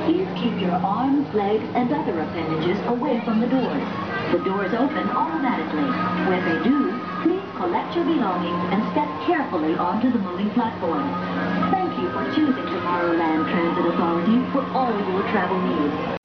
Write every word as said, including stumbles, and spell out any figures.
Please keep your arms, legs, and other appendages away from the doors. The doors open automatically. When they do, please collect your belongings and step carefully onto the moving platform. Thank you for choosing the Euroland Transit Authority for all your travel needs.